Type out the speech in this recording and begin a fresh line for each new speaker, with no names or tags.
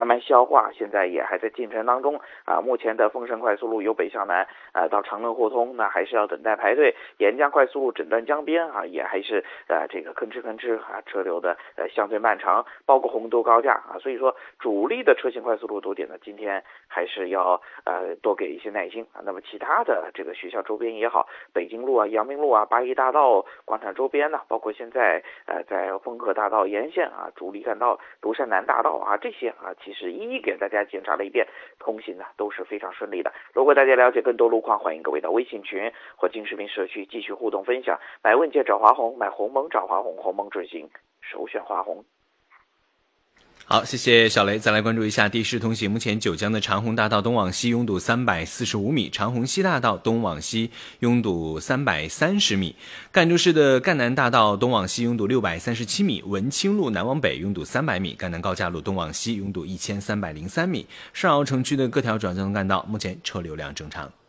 慢消化，现在也还在进程当中啊。目前的丰盛快速路由北向南到长乐互通，那还是要等待排队。沿江快速路诊断江边啊，也还是这个吭哧啊，车流的相对漫长，包括洪都高架啊。所以说主力的车型快速路堵点呢，今天还是要多给一些耐心啊。那么其他的这个学校周边也好，北京路啊、阳明路啊、八一大道广场周边呢，包括现在在丰河大道沿线啊、主力干道、庐山南大道啊这些啊，其实一一给大家检查了一遍，通行呢都是非常顺利的。如果大家了解更多路况，欢迎各位到微信群或金视频社区继续互动分享。买问界找华虹，买鸿蒙找华虹，鸿蒙准行，首选华虹。
好，谢谢小雷。再来关注一下的士通行，目前九江的长虹大道东往西拥堵345米，长虹西大道东往西拥堵330米，赣州市的赣南大道东往西拥堵637米，文清路南往北拥堵300米，赣南高架路东往西拥堵1303米，上饶城区的各条转向干道目前车流量正常。